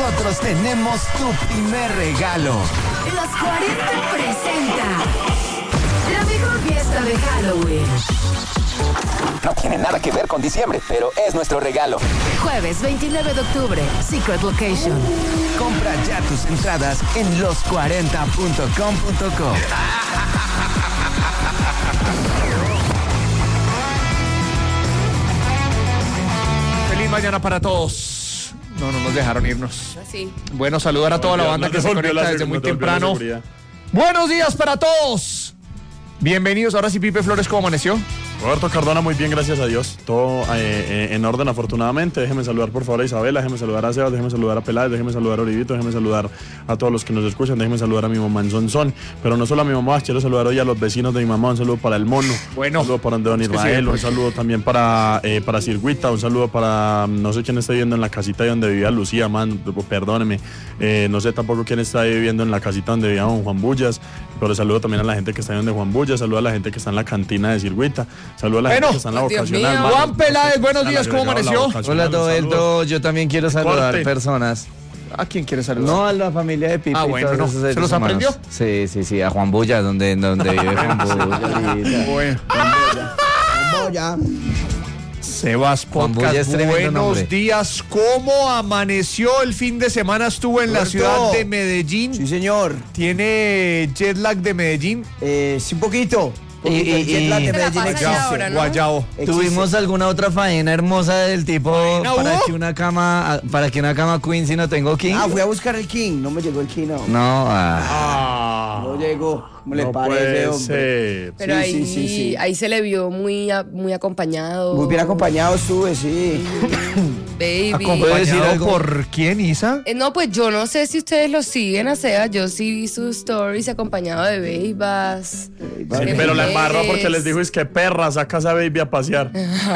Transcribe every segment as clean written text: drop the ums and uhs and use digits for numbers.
nosotros tenemos tu primer regalo. Los 40 presenta la mejor fiesta de Halloween. No tiene nada que ver con diciembre, pero es nuestro regalo. Jueves 29 de octubre, Secret Location. Compra ya tus entradas en los40.com.co. Feliz mañana para todos. No nos dejaron irnos. Sí. Bueno, saludar a toda la banda que se conecta desde muy temprano. Buenos días para todos. Bienvenidos. Ahora sí, Pipe Flores, ¿cómo amaneció? Roberto Cardona, muy bien, gracias a Dios. Todo en orden, afortunadamente. Déjeme saludar, por favor, a Isabela, déjeme saludar a Sebas, déjeme saludar a Peláez, déjeme saludar a Oribito, déjeme saludar a todos los que nos escuchan, déjeme saludar a mi mamá en Sonsón. Pero no solo a mi mamá, quiero saludar hoy a los vecinos de mi mamá. Un saludo para el Mono, bueno, un saludo para Don Israel, un saludo también para Circuita, un saludo para no sé quién está viviendo en la casita donde vivía Lucía, man, perdóneme. No sé tampoco quién está viviendo en la casita donde vivía don Juan Bullas, pero saludo también a la gente que está viviendo de Juan Bullas, saludo a la gente que está en la cantina de Circuita, saludo a la gente que está en la vocacional. Juan Peláez, buenos días, ¿cómo amaneció? Hola, todo yo también quiero saludar personas. ¿A quién quiere saludar? No, a la familia de Pipe. Bueno, no. ¿Se los aprendió? Sí, a Juan Bullas, donde vive Juan Bullas. Bueno. Juan Bullas. Sebas Podcast, buenos días. ¿Cómo amaneció el fin de semana? Estuvo en la ciudad de Medellín. Sí, señor. ¿Tiene jet lag de Medellín? Sí, un poquito. El jet lag de Medellín existe. Guayao. ¿Tuvimos alguna otra faena hermosa del tipo para que una cama queen si no tengo king? Fui a buscar el king, no me llegó el king, no. No, no llegó. ¿Cómo le parece, puede hombre? ser. Pero Sí. ahí se le vio muy acompañado. Muy bien acompañado estuve, sí. Baby. ¿Acompañado por quién, Isa? No, pues yo no sé si ustedes lo siguen, o sea, yo sí vi sus stories acompañado de Babys. Sí, pero la embarra porque les dijo, es que perra, saca a esa baby a pasear.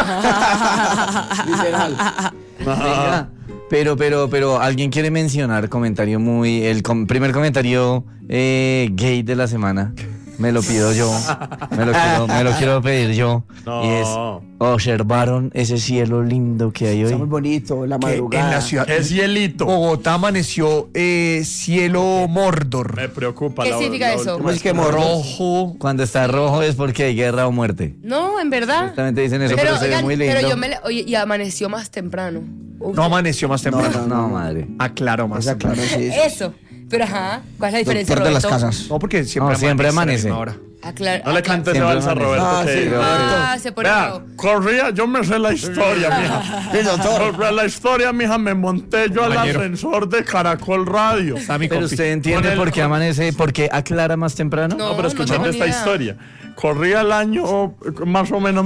Literal. Venga, pero alguien quiere mencionar comentario primer comentario gay de la semana. Me lo pido yo. Me lo quiero pedir yo. No. Y es, observaron ese cielo lindo que hay hoy. Está muy bonito, la madrugada. En la ciudad Es cielito. Bogotá amaneció cielo Mordor. Me preocupa. ¿Qué significa eso? ¿Cómo es que Rojo. Cuando está rojo es porque hay guerra o muerte. No, en verdad. Exactamente dicen eso, pero se ve muy lindo. Pero y amaneció más temprano. No amaneció más temprano. No, madre. Aclaró más temprano. Claro, sí. Eso. Pero ¿cuál es la diferencia, Doctor de las Roberto? casas. No, porque siempre amanece. a la misma hora. No le cantes Siempre a amanece. Roberto. Se pone Vea, bravo. corría, yo me sé la historia, mija. Sí, doctor. Sobre la historia, mija, me monté yo al Compañero. ascensor de Caracol Radio. Pero usted entiende por qué amanece, por qué aclara más temprano. No, pero escuchame tengo esta ni idea. historia. Corría el año más o menos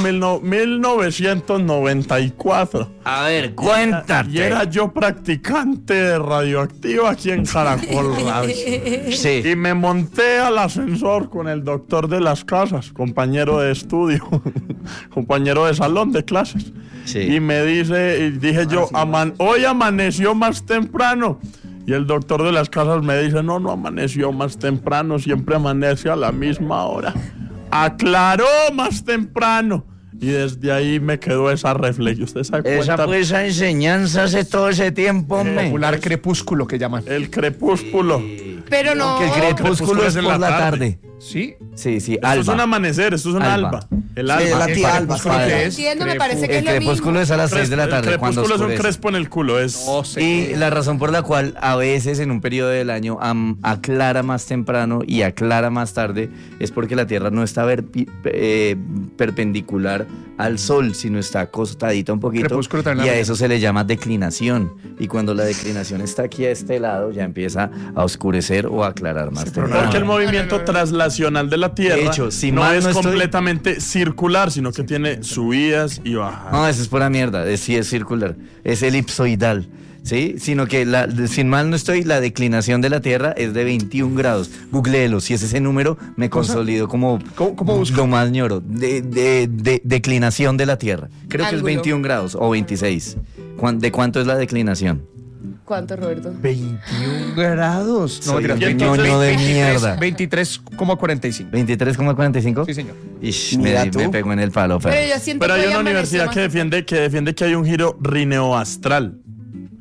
1994. A ver, cuéntate. Y era yo practicante de radioactiva aquí en Caracol Radio. Sí. Y me monté al ascensor con el doctor de las casas, compañero de estudio, compañero de salón de clases. Sí. Y me dice, y dije yo, hoy amaneció más temprano. Y el doctor de las casas me dice, no amaneció más temprano, siempre amanece a la misma hora. Aclaró más temprano. Y desde ahí me quedó esa reflexión. ¿Usted se da cuenta? Esa fue esa enseñanza hace todo ese tiempo, hombre. Popular crepúsculo que llaman. El crepúsculo. Pero no. Que el crepúsculo es por la tarde. ¿Sí? Sí, Esto alba. es un amanecer, esto es un alba. El alba. Sí, la tía Alba. crepúsculo sí. que es Entiendo, me parece que El es lo crepúsculo mismo. es a las 6 de la tarde El cuando crepúsculo es un oscurece. crespo en el culo. Y la razón por la cual a veces en un periodo del año aclara más temprano y aclara más tarde es porque la Tierra no está perpendicular al Sol, sino está acostadita un poquito, Crepúsculo también y la a mañana. eso se le llama declinación. Y cuando la declinación está aquí a este lado, ya empieza a oscurecer o a aclarar más temprano. Porque el movimiento traslacional de la Tierra De hecho, si no mal es no estoy- completamente circular, sino que tiene subidas y bajadas. No, eso es pura mierda, sí es circular, es elipsoidal, ¿sí? Sino que, sin mal no estoy, la declinación de la Tierra es de 21 grados. Googleelo, si es ese número, me consolido como ¿Cómo busco? lo más ñoro, de declinación de la Tierra. Creo que es Ángulo. 21 grados o 26. ¿De cuánto es la declinación? ¿Cuánto, Roberto? 21 grados. Soy mentiras, un 23, ñoño de mierda. 23,45. 23,45. Sí, señor. Ish, Mira me tú. pegó en el palo, Pero pero yo siento Pero que hay hoy una amaneció universidad más- que defiende que hay un giro rineoastral.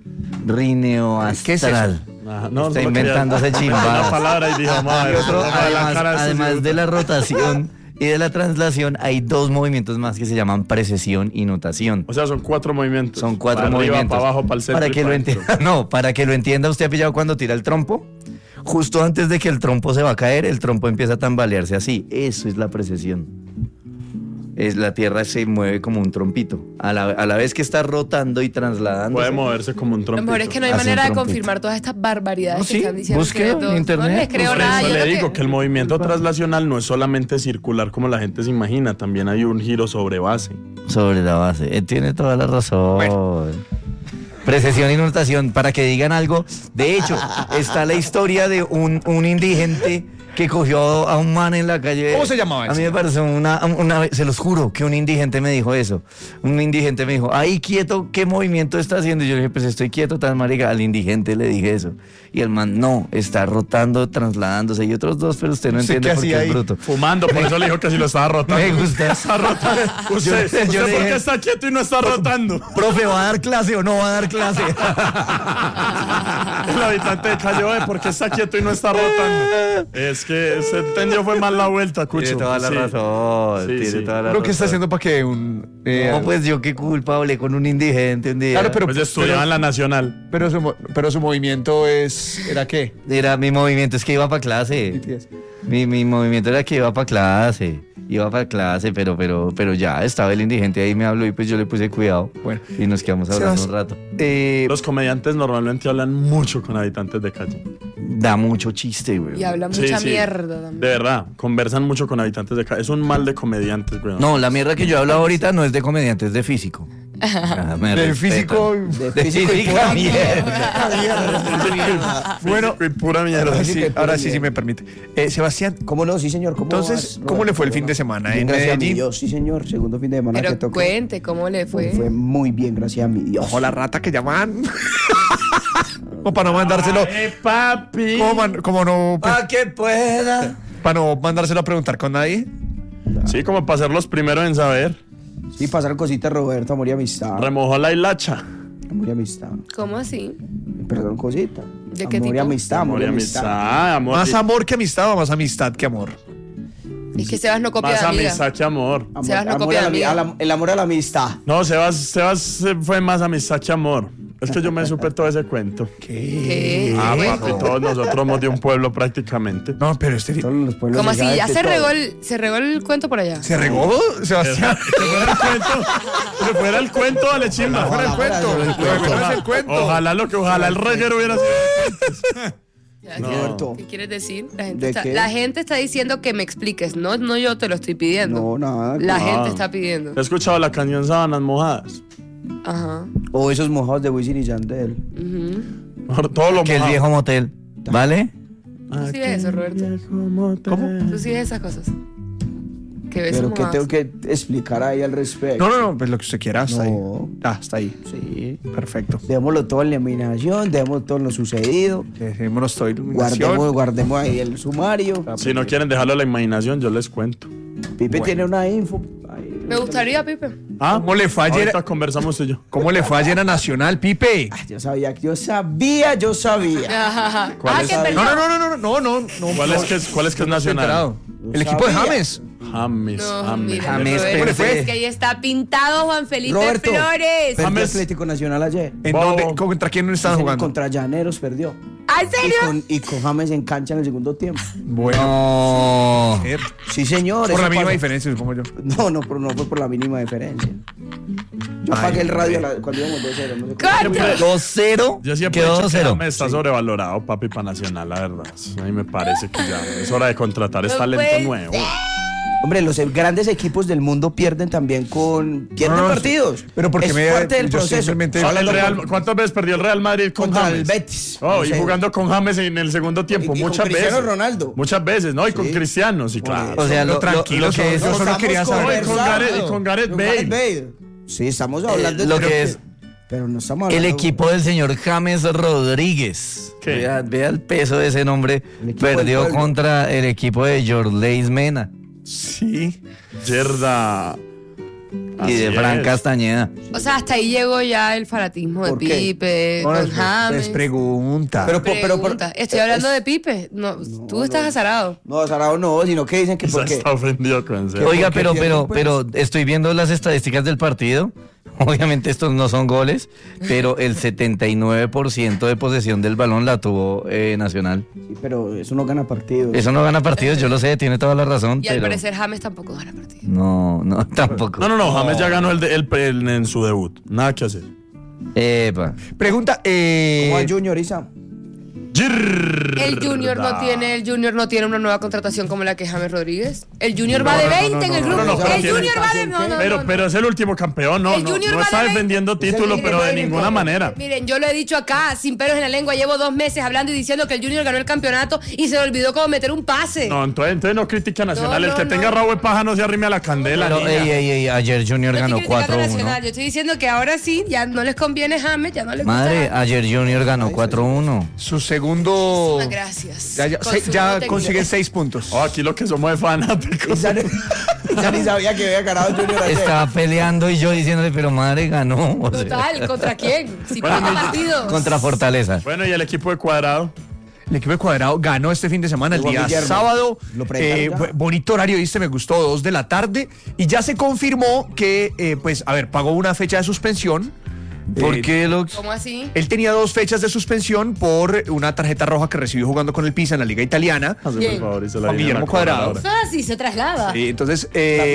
Rineo ¿Qué es eso? astral. No, Está inventándose chimbadas. Una palabra y dijo, madre. Además de la rotación y de la traslación, hay 2 movimientos más que se llaman precesión y nutación. O sea, son 4 movimientos. Son 4 para movimientos. Arriba, para abajo, para el centro. Para que lo adentro. entienda. No, para que lo entienda, usted ha pillado cuando tira el trompo. Justo antes de que el trompo se va a caer, el trompo empieza a tambalearse así. Eso es la precesión. La Tierra se mueve como un trompito. A la vez que está rotando y trasladando. Puede moverse como un trompito. Lo mejor es que no hay Hace manera un de trompito. confirmar todas estas barbaridades ¿Oh, que sí? están diciendo. Búsquelo en internet. No les creo Por nada. eso Yo le lo digo que el movimiento traslacional no es solamente circular como la gente se imagina, también hay un giro sobre base. Sobre la base. Tiene toda la razón. Precesión y nutación, para que digan algo. De hecho, está la historia de un indigente que cogió a un man en la calle. ¿Cómo se llamaba A ese? mí me pareció una vez, se los juro, que un indigente me dijo eso. Un indigente me dijo, ahí quieto, ¿qué movimiento está haciendo? Y yo le dije, pues estoy quieto, tan marica. Al indigente le dije eso. Y el man, no, está rotando, trasladándose. Y otros 2, pero usted no ¿Usted entiende qué por qué hacía es ahí? bruto. Fumando, por eso le dijo que si lo estaba rotando. Me gusta. Está rotando. Usted, yo le ¿por dije- qué está quieto y no está rotando? Profe, ¿va a dar clase o no va a dar clase? El habitante de Calle Oe, ¿por qué está quieto y no está rotando? Es que se entendió fue mal la vuelta, Cucho. Tiene toda la Sí. razón. Sí, Tiene sí. toda la ¿Lo que está razón. haciendo para que un... No, pues yo qué culpa, hablé con un indigente un día. Claro, pero- Pues estudiaba en la Nacional. Pero su movimiento ¿era qué? Era mi movimiento, es que iba para clase. Mi movimiento era que iba para clase. Pero ya estaba el indigente ahí, me habló y pues yo le puse cuidado. Bueno. Y nos quedamos hablando Sebas, un rato. Los comediantes normalmente hablan mucho con habitantes de calle. Da mucho chiste, güey. Y habla Sí, mucha sí. mierda también. De verdad, conversan mucho con habitantes de calle. Es un mal de comediantes, güey. No, la mierda que yo hablo ahorita no es de comediante, es de físico. Ah, me Del respetan. físico... De físico y pura mierda. Bueno, Y pura mierda. ahora sí me permite. Sebastián, ¿Cómo no? Sí, señor. ¿Cómo entonces, va, ¿cómo le fue el Roberto? fin de semana Bien, en gracias a mi Medellín? Dios, sí, señor. Segundo fin de semana que Pero toca. cuente, ¿cómo le fue? Fue muy bien, gracias a mi Dios. Ojo la rata que llaman. O para no mandárselo. ¡Ay, papi! Como no. Pa' que pueda. Para no mandárselo a preguntar con nadie. Sí, como para ser los primeros en saber. Sí, pasaron cositas, Roberto, amor y amistad. Remojó la hilacha. Amor y amistad. ¿Cómo así? Perdón, cositas. ¿De qué Amor y tipo? amistad, Amor y amistad, amor. Más amor que amistad o más amistad que amor. Es que Sebas no copia Más de amiga. amistad que amor. Amor, Sebas no amor copia a la de amiga. el amor a la amistad. No, Sebas fue más amistad que amor. Es que yo me supe todo ese cuento. ¿Qué? Ah, ¿Qué? papi, todos nosotros somos de un pueblo prácticamente. No, pero Todos los pueblos ¿Cómo se así? saben ¿Ya de se todo. regó el cuento por allá? ¿Se regó, Sebastián? Que fuera el cuento. Que fuera el cuento, dale chimba. Fuera el cuento. No es el cuento. Ojalá el reguero hubiera sido. Ya, No. Roberto. ¿Qué quieres decir? ¿De qué? La gente está diciendo que me expliques, no yo te lo estoy pidiendo. No, nada. La no. gente está pidiendo. He escuchado la canción Sábanas Mojadas. Ajá. O esos mojados de Wisin y Yandel. Ujú. Todo lo Que el mojado. viejo motel. ¿Vale? ¿Tú sí ves eso, Roberto? ¿Cómo? ¿Tú sí ves esas cosas? ¿Qué ves Pero como ¿qué más? tengo que explicar ahí al respecto? No, pues lo que usted quiera, hasta No. ahí. Ah, hasta ahí. Sí. Perfecto. Dejémoslo todo en la imaginación, dejémoslo todo en lo sucedido. Dejémonos toda iluminación. Guardemos ahí el sumario. Si no quieren dejarlo a la imaginación, yo les cuento. Pipe tiene una info. Ahí. Me gustaría, Pipe. Ah, ¿Cómo le fue ayer? ahorita conversamos tú y yo. ¿Cómo le fue ayer a Nacional, Pipe? Yo sabía. ¿Cuál es? que perdió? No. ¿Cuál es que es nacional? Enterado. El equipo de sabía. James. James. No, mira, James, Roberto, ¿cómo le fue? es que ahí está pintado Juan Felipe Roberto, Flores. perdió James. Atlético Nacional ayer. ¿En Bobo. dónde? ¿Contra quién estaban jugando? Contra Llaneros perdió. ¿Ah, en serio? Y con James en cancha en el segundo tiempo. Bueno. No. Sí, señor. Por eso la mínima pasa. diferencia, supongo yo. No fue por la mínima diferencia. Yo apagué el radio cuando íbamos 2-0. No sé cómo. ¿Cuánto? 2-0. Yo siempre he Quedó dicho que 2-0. James está sobrevalorado, papi, para Nacional, la verdad. A mí me parece que ya es hora de contratar No talento puede nuevo. Hombre, los grandes equipos del mundo pierden también pierden No, partidos. pero porque es me- parte del yo proceso. simplemente- Sale el ¿Cuántas veces perdió el Real Madrid con Contra James? el Betis. Oh, No y sé. jugando con James en el segundo tiempo, Y con muchas Cristiano veces. Ronaldo. Muchas veces, ¿no? Y con Sí. Cristiano, sí, claro. O sea, lo tranquilo, que es. yo solo quería Estamos saber. Y con Gareth Bale. Sí, estamos hablando lo de que es pero no estamos el hablando equipo del señor James Rodríguez. ¿Qué? Vea el peso de ese nombre. El equipo del Perdió pueblo. contra el equipo de Jorleis Mena. Sí. Yerda. Y de Fran Castañeda. O sea, hasta ahí llegó ya el fanatismo de ¿Por qué? Pipe, No, con es James. pregunta. Pregunta. Estoy hablando de Pipe. No, tú estás azarado. No, azarado no, sino que dicen que Se por qué. está ofendido con eso. Oiga, ¿por qué pierden, pero estoy viendo las estadísticas del partido. Obviamente estos no son goles, pero el 79% de posesión del balón la tuvo Nacional. Sí, pero eso no gana partidos. Eso no gana partidos, yo lo sé, tiene toda la razón. Y al pero parecer James tampoco gana partido. no, tampoco. No, James ya ganó en su debut. Nada que hacer. Epa. Pregunta, ¿Cómo va Junior, Isa? El Junior no tiene una nueva contratación como la que James Rodríguez. El Junior va de 20 en el grupo. El Junior va de... Pero es el último campeón, no El Junior no va está de 20. defendiendo título, pero de ninguna manera. Miren, yo lo he dicho acá, sin pelos en la lengua, llevo 2 meses hablando y diciendo que el Junior ganó el campeonato y se le olvidó cómo meter un pase. No, entonces no critica a Nacional. No, el que no, tenga no. rabo de paja no se arrime a la candela. Pero, niña. ayer Junior No ganó estoy criticando a Nacional, 4-1. yo estoy diciendo que ahora sí, ya no les conviene James, ya no les Madre, gusta. ayer Junior ganó 4-1. su segundo... Gracias. Ya Con su ya nuevo consigue técnico. 6 puntos. Oh, aquí lo que somos de fanáticos. Isa ni sabía que había ganado Junior ayer. Estaba peleando y yo diciéndole, pero madre ganó. O sea, Total, ¿contra quién? Si pierde partidos. contra Fortaleza. Bueno, y el equipo de Cuadrado. El equipo de Cuadrado ganó este fin de semana, el Juan día Guillermo. sábado. Lo presentaron ya. Bonito horario, ¿viste? Me gustó, 2 de la tarde. Y ya se confirmó que, pagó una fecha de suspensión. ¿Por qué, ¿Cómo así? Él tenía 2 fechas de suspensión por una tarjeta roja que recibió jugando con el Pisa en la Liga Italiana. Hazme Bien. por favor, y se la Juan viene a la Guillermo Cuadrado. cobradora. Ah, sí, se traslada. Sí, entonces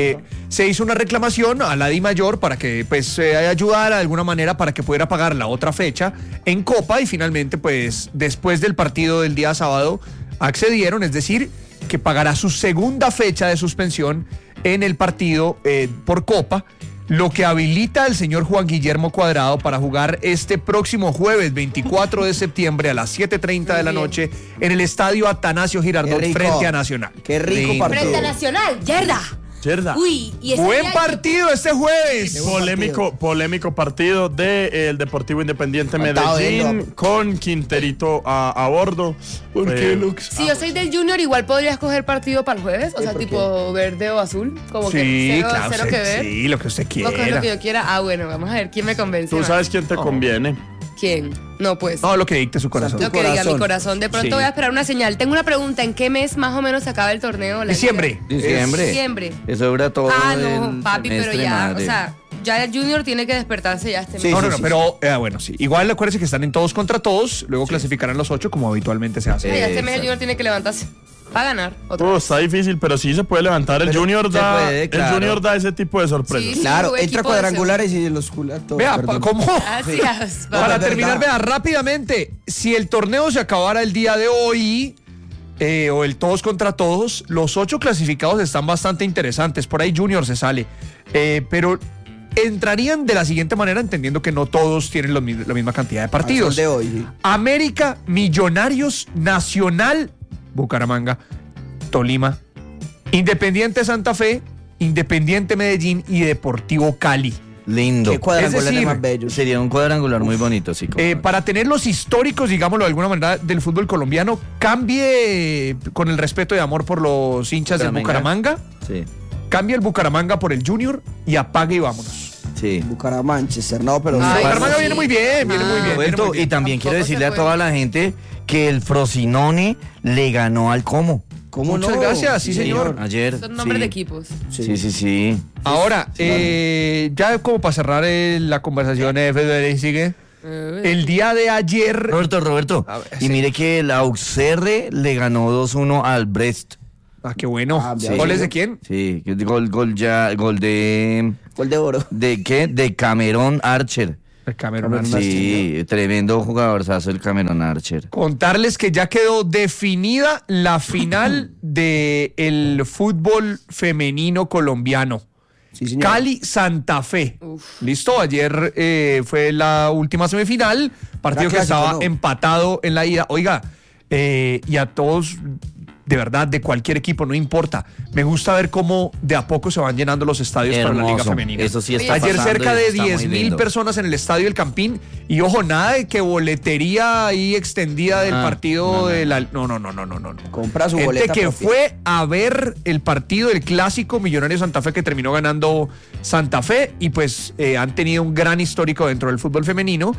se hizo una reclamación a la Di Mayor para que ayudara de alguna manera para que pudiera pagar la otra fecha en Copa y finalmente pues después del partido del día sábado accedieron, es decir, que pagará su segunda fecha de suspensión en el partido por Copa, lo que habilita al señor Juan Guillermo Cuadrado para jugar este próximo jueves 24 de septiembre a las 7:30 de la noche en el estadio Atanasio Girardot Qué rico. frente a Nacional. Qué rico Lindo. partido. Frente a Nacional, Yerda. Yerda. Uy, y ese Buen día- partido este jueves. Polémico partido del Deportivo Independiente Faltaba de Medellín él, con Quinterito a bordo. ¿Por qué, Lux? Si yo soy del Junior, igual podría escoger partido para el jueves. O sea, tipo verde o azul. Como que Sí, cero, claro, cero usted- que ver. sí, lo que usted No, coger lo quiera. que yo quiera. Ah, bueno, vamos a ver quién me convence. Tú más. sabes quién te conviene. ¿Quién? No, pues. No, lo que dicte su corazón. Lo que diga mi corazón. corazón. De pronto Sí. voy a esperar una señal. Tengo una pregunta. ¿En qué mes más o menos se acaba el torneo? La Diciembre. Diciembre. Diciembre. Eso dura todo Ah, el no, papi, pero semestre, ya. madre. O sea, ya el Junior tiene que despertarse ya este Sí, mes. No, pero bueno, sí. Igual acuérdense que están en todos contra todos, luego clasificarán los 8 como habitualmente se hace. Ya este mes el Exacto. Junior tiene que levantarse. Va a ganar. Otra vez. Está difícil, pero sí se puede levantar. El Pero Junior se da, puede, claro. el Junior da ese tipo de sorpresas. Sí, Claro, tuve entra equipo de cuadrangulares y los jula todo. Vea, perdón. ¿cómo? Gracias. No, Para es terminar, verdad. vea, rápidamente, si el torneo se acabara el día de hoy, o el todos contra todos, los 8 clasificados están bastante interesantes. Por ahí Junior se sale. Pero entrarían de la siguiente manera, entendiendo que no todos tienen la misma cantidad de partidos. Al sol de hoy, sí. América, Millonarios, Nacional, Bucaramanga, Tolima, Independiente Santa Fe, Independiente Medellín y Deportivo Cali. Lindo. Qué cuadrangulares Es decir, más bellos. Sería un cuadrangular muy bonito, sí. Para tener los históricos, digámoslo de alguna manera, del fútbol colombiano, cambie con el respeto y amor por los hinchas del Bucaramanga, Sí, cambie el Bucaramanga por el Junior y apague y vámonos. sí. Bucaramanga, no, pero... Ay, Bucaramanga sí. viene muy bien, viene muy bien. viene Roberto, muy bien. y también quiero Tampoco decirle se a toda la gente que el Frosinone le ganó al Como. ¿Cómo Muchas no? gracias, sí, señor. Ayer. Son nombres sí. de equipos. Sí. Ahora, ya como para cerrar la conversación, Federico, sigue. El día de ayer. Roberto. A ver, Y sí. mire que el Auxerre le ganó 2-1 al Brest. Ah, qué bueno. Ah, Sí. ¿Goles de quién? Sí, gol de... Gol de oro. ¿De qué? De Cameron Archer. El Cameron. Sí, tremendo jugadorzazo el Cameron Archer. Contarles que ya quedó definida la final del fútbol femenino colombiano. Sí, señor. Cali Santa Fe. Listo, ayer fue la última semifinal, partido Gran que clásico, estaba ¿no? empatado en la ida. Oiga, y a todos de verdad, de cualquier equipo, no importa. Me gusta ver cómo de a poco se van llenando los estadios para la Liga Hermoso. Femenina. Eso sí está Ayer pasando cerca y de está muy 10.000 lindo. personas en el estadio del Campín. Y ojo, nada de que boletería ahí extendida del partido de la... No. Compra su Gente boleta que propia. fue a ver el partido del clásico Millonarios Santa Fe, que terminó ganando Santa Fe, y pues han tenido un gran histórico dentro del fútbol femenino.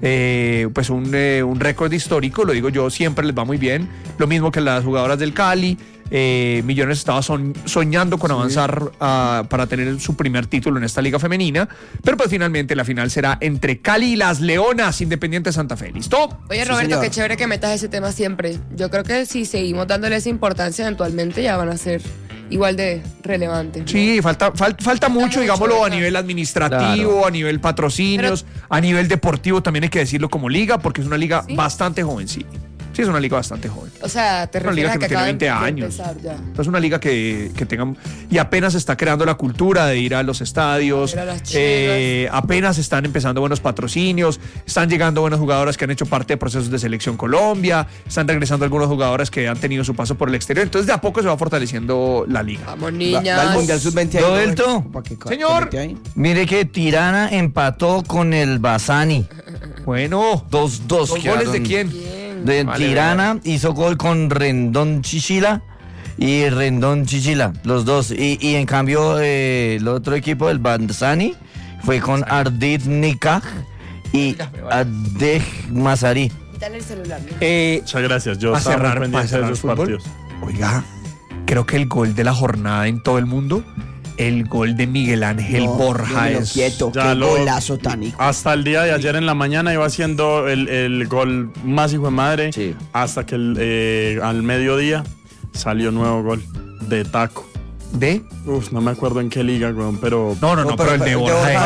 Pues un récord histórico, lo digo yo, siempre les va muy bien. Lo mismo que las jugadoras del Cali. Millonarios estaba soñando con avanzar para tener su primer título en esta liga femenina, pero pues finalmente la final será entre Cali y las Leonas, Independiente Santa Fe. ¿Listo? Oye, Sí, Roberto, señor. qué chévere que metas ese tema siempre. Yo creo que si seguimos dándole esa importancia, eventualmente ya van a ser igual de relevantes, ¿no? Sí, falta mucho, mucho, digámoslo, a ¿verdad? nivel administrativo, a nivel patrocinios, a nivel deportivo, también hay que decirlo como liga, porque es una liga ¿Sí? bastante joven, sí. Sí, es una liga bastante joven. O sea, te Una liga refieres a que que no acaban tiene 20 de años. empezar ya. Es una liga que tenga... Y apenas está creando la cultura de ir a los estadios. A ver a las chivas. Apenas están empezando buenos patrocinios. Están llegando buenas jugadoras que han hecho parte de procesos de selección Colombia. Están regresando algunas jugadoras que han tenido su paso por el exterior. Entonces, de a poco se va fortaleciendo la liga. Vamos, Va niñas. al Mundial Sub-20 ahí, Roberto. Roberto, para que Señor. conecte ahí. Mire que Tirana empató con el Bassani. Bueno. 2-2. ¿Dos goles quedaron. de quién? Bien. De Vale, Tirana hizo gol con Rendón Chichila y Rendón Chichila, los dos. Y en cambio, el otro equipo, el Bassani, fue con Ardit Nikah y Adej Mazari. Quítale el celular. ¿no? Muchas gracias. Yo a estaba muy cerrar, pendiente para de cerrar esos fútbol. partidos. Oiga, creo que el gol de la jornada en todo el mundo, el gol de Miguel Ángel No, Borja déjelo es... quieto, Ya qué lo- golazo tan hijo. Hasta el día de ayer en la mañana iba haciendo el gol más hijo de madre. Sí. Hasta que al mediodía salió nuevo gol de taco. ¿De? Uf, no me acuerdo en qué liga, weón, pero... No, pero el de Borja es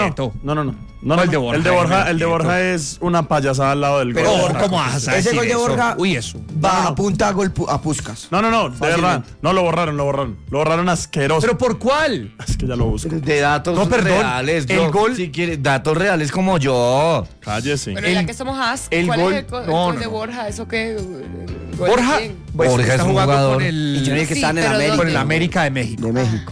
No, el de Borja, el de déjeme Borja quieto. es una payasada al lado del Pero, gol. No, ¿cómo vas a ese decir gol de eso? Borja- Uy, eso. Va, apunta a gol a Puskas. No, de verdad. Fácilmente. No, lo borraron. Lo borraron asqueroso. ¿Pero por cuál? Es que ya lo busco. De datos No, perdón, reales. el yo, gol- si quiere, datos reales como yo. Cállese. Bueno, El- ya que somos as, el ¿cuál gol- es el no, gol no, de no. Borja? ¿Eso qué? Borja, pues, Borja está es un jugando jugador. con Y yo el, vi que Sí, están en pero América. con el América de México. De México.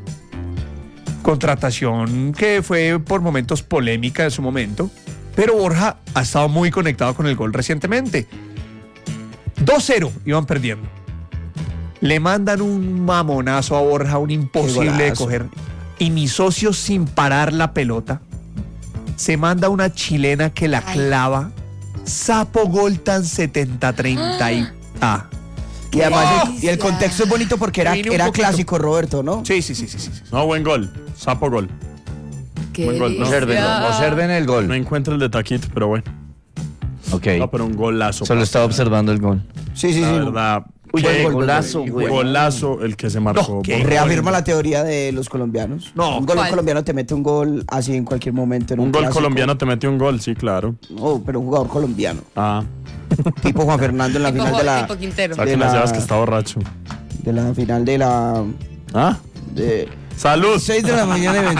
Contratación que fue por momentos polémica en su momento, pero Borja ha estado muy conectado con el gol recientemente. 2-0 iban perdiendo. Le mandan un mamonazo a Borja, un imposible de golazo. coger. Y mi socio, sin parar la pelota, se manda una chilena que la clava. Sapo gol tan 70-30 y... Ah. Y además, delicia! y el contexto es bonito porque era Vine un poquito. clásico, Roberto, ¿no? Sí. No, buen gol. Sapo gol. Qué Buen gol, ¿no? delicia. Obsérvenlo, observen el No gol. encuentro el de Taquito, pero bueno. Ok. No, pero un golazo. Solo estaba observando el gol. Sí. La verdad. Uy, qué golazo, güey. Golazo el que se marcó. No, qué Borja. Reafirma la teoría de los colombianos. No, un gol ¿cuál? colombiano te mete un gol así en cualquier momento. En Un gol clásico. colombiano te metió un gol, sí, claro. No, pero un jugador colombiano. Ah, Tipo Juan Fernando en la Tipo final de la. tipo Quintero. saquen la- las llaves que está borracho. De la final de la. ¿Ah? De ¡Salud! 6 de la mañana y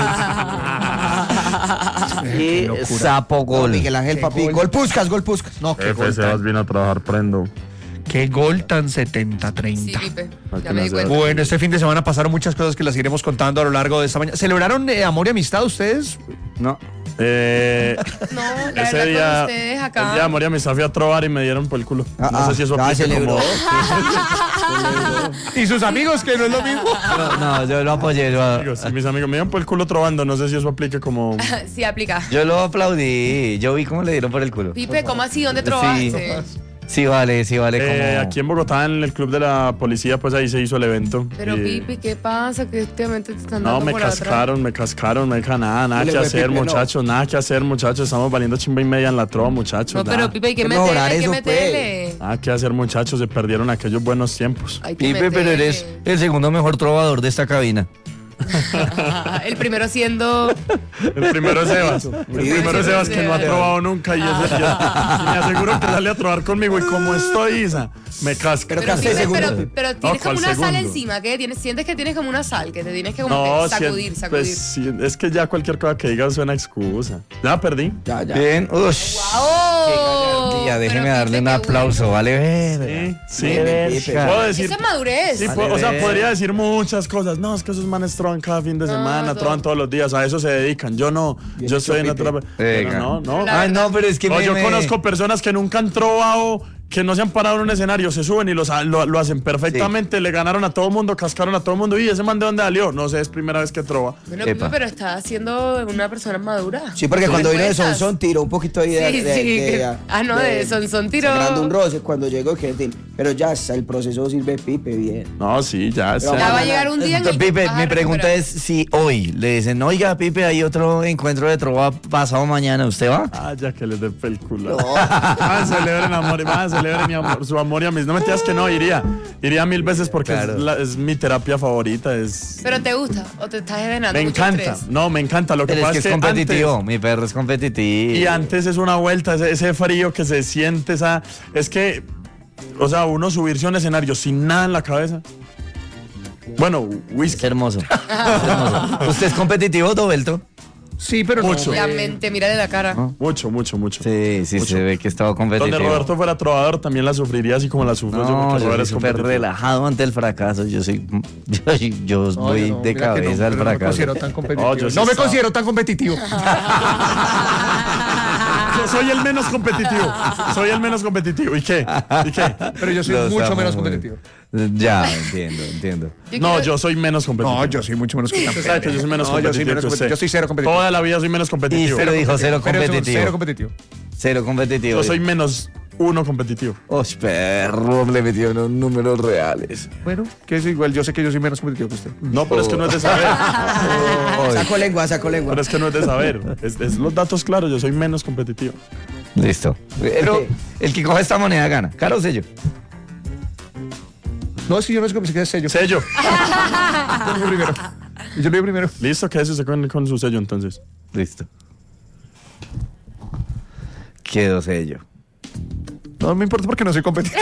28 minutos. Y Sapo gol. Miguel Ángel, Qué papi. gol. Gol Puskas, gol Puskas. No, qué gol tan, vino a trabajar prendo. qué gol tan 70-30. Sí, Pipe. Para Ya que me di no cuenta. Bueno, este fin de semana pasaron muchas cosas que las iremos contando a lo largo de esta mañana. ¿Celebraron amor y amistad ustedes? No. No, la Ese verdad día, con ustedes acá. el día de Moria me fui a trobar y me dieron por el culo. No sé si eso aplica celebró. como... ¿Y sus amigos, que no es lo mismo? No, yo lo apoyé. Digo, si mis amigos me dieron por el culo trobando, no sé si eso aplica como... Sí, aplica. Yo lo aplaudí. Yo vi cómo le dieron por el culo. Pipe, ¿cómo así? ¿Dónde trobaste? Sí, vale, como... Aquí en Bogotá, en el club de la policía, pues ahí se hizo el evento. Pero Y- Pipe, ¿qué pasa? Que últimamente te están No, dando me por atrás. cascaron, no hay nada Y le que fue hacer, Pipe, no. muchachos, nada que hacer, muchachos. Estamos valiendo chimba y media en la trova, muchachos. No, pero nada. Pipe, hay que Hay que mejorar meterle, hay que eso, pues. meterle. Nada que hacer, muchachos, se perdieron aquellos buenos tiempos. Hay que Pipe, pero meterle. eres el segundo mejor trovador de esta cabina. El primero siendo... El primero es Sebas. El primero es Sebas que no ha trovado nunca y, y me aseguro que sale a trobar conmigo. Y como estoy, Isa, me casca. Pero Pero, casi Pipe, segundo. pero tienes como ¿cuál una sal segundo? encima, ¿qué? Sientes que tienes como una sal, que te tienes que como No, que sacudir. pues sí, es que ya cualquier cosa que digas suena excusa. Ya perdí. Ya. Bien. Ush. ¡Oh! Ya déjeme darle un aplauso, vale. Sí, puedo decir. Eso es madurez. Sí, o sea, podría decir muchas cosas. No, es que esos manes troban cada fin de semana, troban todos los días, a eso se dedican. Yo no, yo estoy en otra. Pero no. Ay, no, pero es que yo conozco personas que nunca han trovado, que no se han parado en un escenario, se suben y lo hacen perfectamente, le ganaron a todo el mundo, cascaron a todo el mundo. Y ese man de dónde salió, no sé, es primera vez que trova. Bueno, pero está siendo una persona madura. Sí, porque cuando vino de Sonson tiró un poquito ahí de Sonson tiró. Sacando un roce cuando llegó, pero ya está, el proceso sirve Pipe bien. No, sí, ya está. Ya va a llegar un día en el que Pipe, vas a mi pregunta recuperar. es si hoy le dicen, oiga, Pipe, hay otro encuentro de trova pasado mañana, ¿usted va? Ah, ya que les dé el culo. Celebren amor, celebren mi amor, su amor y a mí. No me digas que no, iría 1000 veces porque es mi terapia favorita. ¿Pero te gusta o te estás envenenando? Me encanta, me encanta. Lo que Pero pasa es que es competitivo, antes, mi perro es competitivo. y antes es una vuelta, ese frío que se siente, es que, o sea, uno subirse a un escenario sin nada en la cabeza. Bueno, whisky. Qué hermoso. ¿Usted es competitivo, Dobelto? Sí, pero Mucho. La mente, mírale la cara. Mucho. Sí, se ve que estaba competitivo. Donde Roberto fuera trovador también la sufriría así como la sufro yo. No, Porque yo Robert soy es súper competitivo. relajado ante el fracaso. Yo voy de cabeza al No me fracaso. considero tan competitivo. yo sí No me estaba. considero tan competitivo. Yo soy el menos competitivo. ¿Y qué? Pero yo soy Los mucho amo menos muy. competitivo. Ya, entiendo. No, yo soy menos competitivo. No, yo soy mucho menos competitivo. Usted sabe que yo soy menos No, yo soy competitivo. menos que usted. competitivo. Yo soy cero competitivo. Toda la vida soy menos Y competitivo. se lo dijo, cero Pero competitivo. cero competitivo. Cero competitivo. Yo soy menos 1 competitivo. Perro, le metió unos números reales. Bueno, que es igual. Yo sé que yo soy menos competitivo que usted. No, pero es que no es de saber. Saco lengua. Pero es que no es de saber. Es los datos claros. Yo soy menos competitivo. Listo. El que coge esta moneda gana. ¿Cara o sello? No, es que yo no sé cómo se queda sello. Sello. Yo lo digo primero. Yo lo digo primero. Listo, quédese usted con su sello entonces. Listo. Quedó sello. No me importa porque no soy competitivo.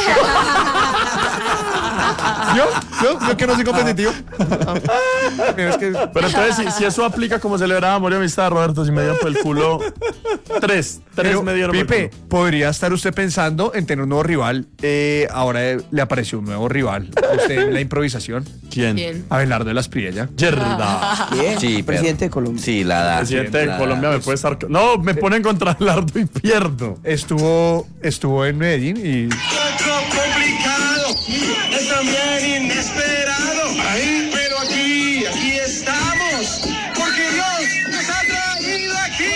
Yo que no soy competitivo. Mira, es que... Pero entonces, si eso aplica como celebrar amor y amistad, Roberto, si me dieron por el culo. Tres Pero, me dieron por el Pipe, culo. podría estar usted pensando en tener un nuevo rival. Ahora le apareció un nuevo rival a usted en la improvisación. ¿Quién? Abelardo de las Priella. Yerda. Bien, Sí, presidente de Colombia. Sí, la da. Presidente de La Colombia da. me puede estar. No, me ponen contra Lardo y pierdo. Estuvo en Medellín y Complicado, es también inesperado. Ahí, pero aquí estamos, porque Dios nos ha traído aquí.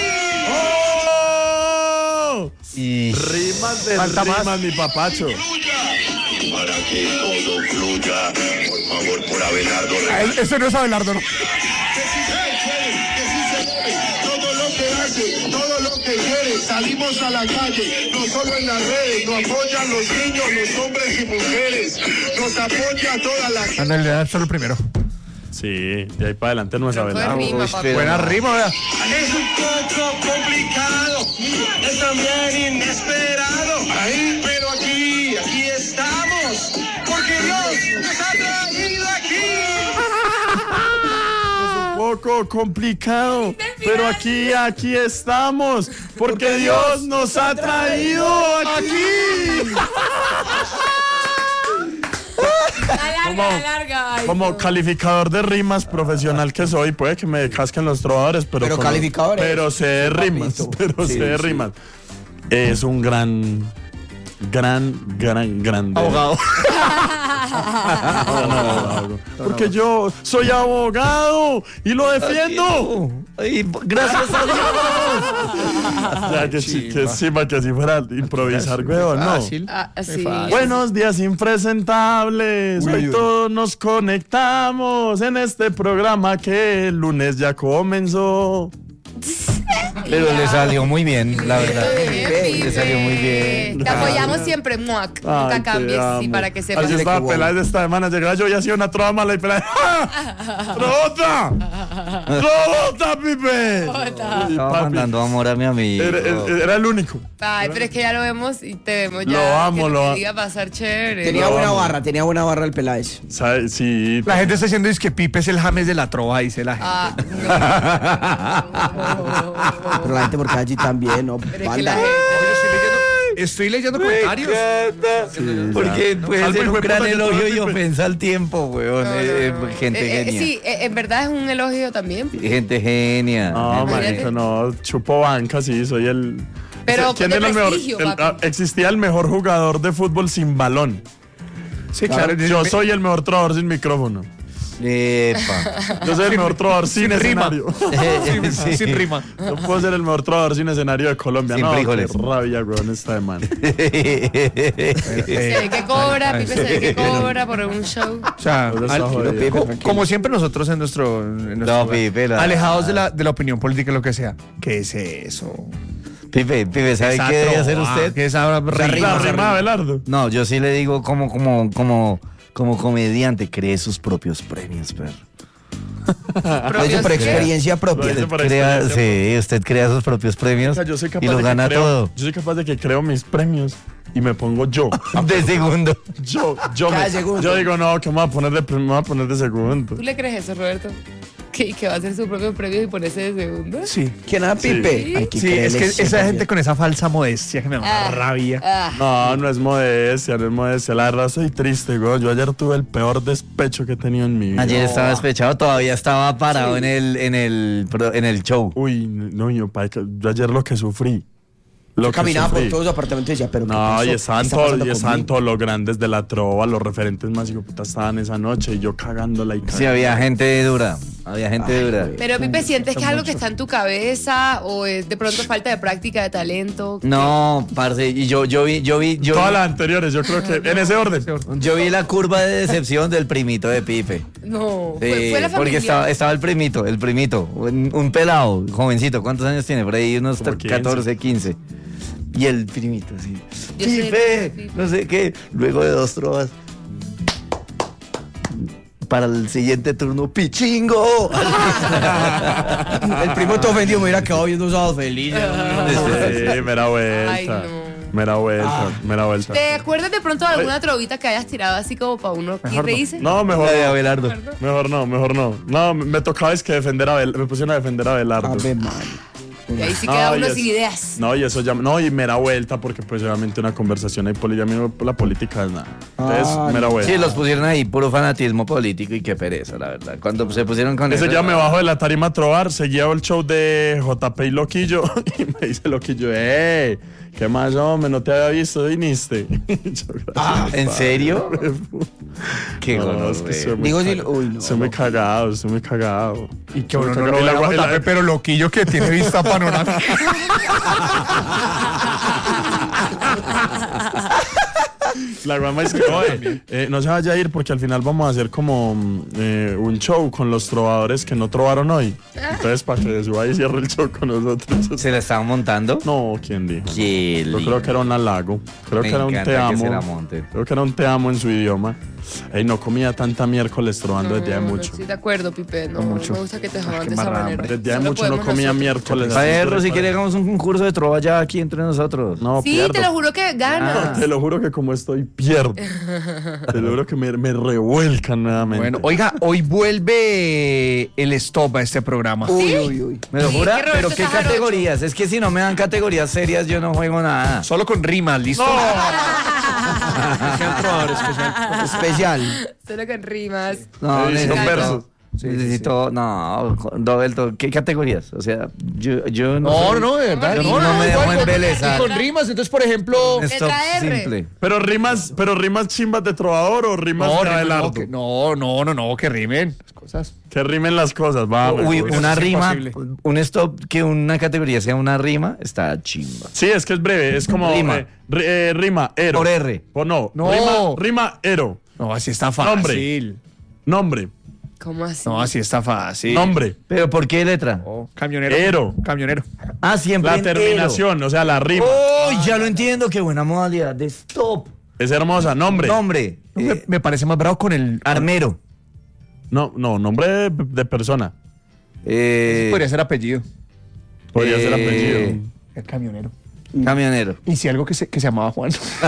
¡Oh! Y Rimas de Falta más. rimas, mi papacho. Para que todo fluya, por favor, por Abelardo. ese no es Abelardo, ¿no? Que sí se puede, todo lo que hace, todo lo que quiere. Salimos a la calle, no solo en las redes, nos apoyan los niños, los hombres y mujeres, nos apoya toda la gente. Ándale, solo el primero. Sí, de ahí para adelante no es Fue Abelardo. rima, papi. Buena rima, ¿verdad? Es un poco complicado, es también inesperado. Ahí, pero aquí estamos, porque Dios nos ha traído aquí. Un poco complicado, pero aquí estamos, porque Dios nos ha traído aquí. Como calificador de rimas profesional que soy, puede que me casquen los trovadores, pero calificadores. pero sé de rimas, rimas. Es un gran Abogado. abogado. Porque yo soy abogado y lo defiendo. Ay, gracias a Dios. Ya que encima que si fuera improvisar, weón, no. Fácil. Sí. Buenos días impresentables, Uy, hoy uy. todos nos conectamos en este programa que el lunes ya comenzó. Pero le salió muy bien, la verdad. Bien, Le salió muy bien. Te apoyamos siempre, muac. Ay, Nunca te cambies, sí, amo. para que sepas. Así estaba pelada de esta semana, llegaba yo y hacía una trova mala y pelada. ¡Ah! ¡Robota! ¡Robota, Pipe! Robota. Y Estaba papi, mandando amor a mi amigo. era el único. Ay, pero es que ya lo vemos y te vemos ya. Lo amo, que lo te amo. diga pasar chévere. Tenía buena barra el Peláez. Sí. La gente está diciendo es que Pipe es el James de la trova, dice la gente. Ah, no. Pero la gente porque allí también, ¿no? Pero es que Banda. la gente. Yo estoy leyendo Estoy leyendo comentarios. Porque puede Algo ser un hijo de gran puta que elogio todo y Pipe. ofensa al tiempo, weón. Gente genia. Sí, en verdad es un elogio también. Gente genia. No, Imagínate. marica, no. Chupo banca, sí, soy el... Pero ¿Quién de era el mejor? prestigio, papi. Existía el mejor jugador de fútbol sin balón. Sí, claro. Yo soy el mejor trovador sin micrófono. Epa. Yo soy el mejor trovador sin rima. escenario. Sí. Sin rima. Yo puedo ser el mejor trovador sin escenario de Colombia. Sin no, frijoles. qué rabia, weón, esta de man. Se ve que cobra, Pipe se ve que cobra por un show. O sea, Ahora está jodido. Pipe, como, tranquilo. como siempre nosotros en nuestro No, lugar, Pipe, alejados de la opinión política, lo que sea. ¿Qué es eso? Pipe, ¿sabe Esa qué debe hacer trova, usted? ¿qué es esa La rima? rima de Abelardo. No, yo sí le digo como comediante, cree sus propios premios, perro. Lo dice por experiencia propia. Lo dice por Crea, experiencia. sí, usted crea sus propios premios O sea, yo soy capaz y lo de que gana creo- todo. Yo soy capaz de que creo mis premios y me pongo yo. De segundo. Cada segundo. Yo digo, no, que me voy a poner me voy a poner de segundo. ¿Tú le crees eso, Roberto? ¿Que va a hacer su propio premio y ponerse de segundo? Sí. ¿Quién era Pipe? Hay Sí, es que creerle esa siempre. gente con esa falsa modestia que me da una rabia. No es modestia, no es modestia. La verdad soy triste, güey. Yo ayer tuve el peor despecho que he tenido en mi vida. Ayer estaba despechado, todavía estaba parado en el show. Uy, no, yo ayer lo que sufrí. Yo caminaba por sufrí. todos los apartamentos y decía, pero ¿qué No, pasó? y ¿Qué estaban está todos, pasando y estaban conmigo? todos los grandes de la trova, los referentes más hijoputas estaban esa noche y yo cagándola y Sí, había gente dura. Había gente dura. Pero Pipe, ¿sientes que es algo que está en tu cabeza o es de pronto falta de práctica, de talento? No, parce, y yo vi Todas las anteriores, yo creo que en ese orden. yo vi la curva de decepción del primito de Pipe. No, Sí, fue la porque familia. estaba el primito, un pelado, jovencito. ¿Cuántos años tiene? Por ahí unos Como 15. 14, 15. Y el primito, sí. Yo sé, Pipe, Pipe. no sé qué. Luego de 2 trovas. Para el siguiente turno, ¡pichingo! El primo te ofendido, me hubiera quedado viendo sábado feliz. Sí, mera vuelta. Ay, no. Mera vuelta. ¿Te acuerdas de pronto de alguna trovita que hayas tirado así como para uno y reírse? No, mejor La de no. Abelardo. Mejor no. No, me tocaba es que defender a Abelardo. Me pusieron a defender a Abelardo. Ave man. Y ahí sí queda No, uno y sin es- ideas. No, y eso ya. No, y mera vuelta, porque pues obviamente una conversación ahí política. A mí la política es nada. Entonces, Ay, mera vuelta. Sí, los pusieron ahí, puro fanatismo político y qué pereza, la verdad. Cuando se pusieron con Ese eso. ya me bajo de la tarima a trobar, seguía el show de JP y Loquillo y me dice Loquillo, ¿qué más, hombre? No te había visto, viniste. Yo, gracias, ¿En serio? Qué No, gonorrea. es que soy muy Digo, sí, cagado. uy, no. Soy muy cagado. Y que uno no Soy lo muy vea cagado. JP, pero loquillo que tiene vista panorámica. La guama es que no se vaya a ir porque al final vamos a hacer como un show con los trovadores que no trovaron hoy. Entonces, para que suba y cierre el show con nosotros. ¿Se la estaban montando? No, ¿quién dijo? Qué Yo creo que era un halago. Creo Me que era un encanta te que amo. se la monten. Creo que era un te amo en su idioma. Ey, no comía tanta miércoles trovando desde hace No, mucho. estoy de acuerdo, Pipe. No, no me gusta que te jodan de esa embarrada, manera. Desde hace Solo mucho no podemos comía nosotros. miércoles. Perro, si quiere hagamos un concurso de trova ya aquí entre nosotros. No, Sí, pierdo. te lo juro que ganas. Te lo juro que como estoy, pierdo. Te lo juro que me revuelcan nuevamente. Bueno, oiga, hoy vuelve el stop a este programa. Uy. ¿Me lo Sí, jura? que Roberto ¿Pero qué está jarocho. categorías? Es que si no me dan categorías serias, yo no juego nada. Solo con rimas, ¿listo? Especial. Solo con rimas. No, Son necesito versos. Necesito, no, Roberto, ¿qué categorías? O sea, yo No, soy- no, de verdad. Yo No, no me dejo igual con- embelezar. y con rimas, entonces, por ejemplo. Stop Letra R. simple. Pero rimas chimbas de trovador o rimas No, de rimas, Abelardo. no, que rimen las cosas. Que rimen las cosas, va. Uy, pues. una es rima, imposible. un stop que una categoría sea una rima, está chimba. Sí, es que es breve, es como Rima. rima, ero. Por R. O no, No. Rima, ero. No, así está fácil. Nombre, ¿Cómo así? No, así está fácil. nombre, ¿Pero por qué letra? Oh, camionero. Ero. Camionero. Ah, siempre la en terminación, o sea, la rima. ¡Oh, ya lo entiendo! ¡Qué buena modalidad de stop! Es hermosa, nombre. Nombre. Me parece más bravo con el. Armero. No, nombre de persona. Podría ser apellido. Podría ser apellido. El camionero. Camionero. Y si algo que se llamaba Juan.